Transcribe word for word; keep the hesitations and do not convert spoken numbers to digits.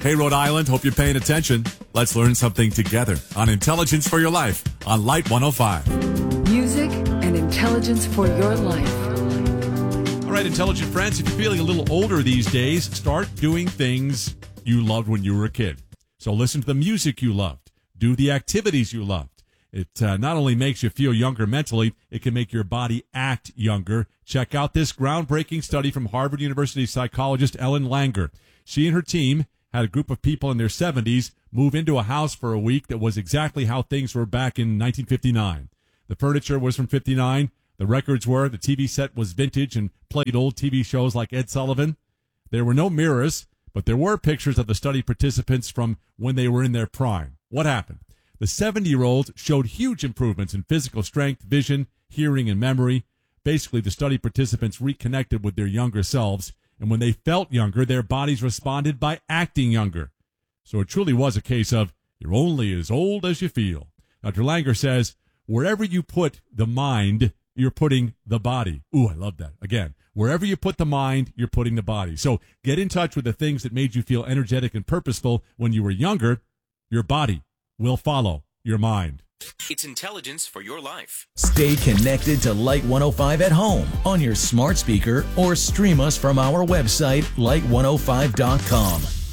Hey, Rhode Island, hope you're paying attention. Let's learn something together on Intelligence for Your Life on Light one oh five. Music and intelligence for your life. All right, intelligent friends, if you're feeling a little older these days, start doing things you loved when you were a kid. So listen to the music you loved. Do the activities you loved. It uh, not only makes you feel younger mentally, it can make your body act younger. Check out this groundbreaking study from Harvard University psychologist Ellen Langer. She and her team had a group of people in their seventies move into a house for a week that was exactly how things were back in nineteen fifty-nine. The furniture was from fifty-nine. The records were, the T V set was vintage and played old T V shows like Ed Sullivan. There were no mirrors, but there were pictures of the study participants from when they were in their prime. What happened? The seventy-year-olds showed huge improvements in physical strength, vision, hearing, and memory. Basically, the study participants reconnected with their younger selves, and when they felt younger, their bodies responded by acting younger. So it truly was a case of, you're only as old as you feel. Doctor Langer says, wherever you put the mind, you're putting the body. Ooh, I love that. Again, wherever you put the mind, you're putting the body. So get in touch with the things that made you feel energetic and purposeful when you were younger. Your body will follow your mind. It's intelligence for your life. Stay connected to Light one oh five at home on your smart speaker or stream us from our website, light one oh five dot com.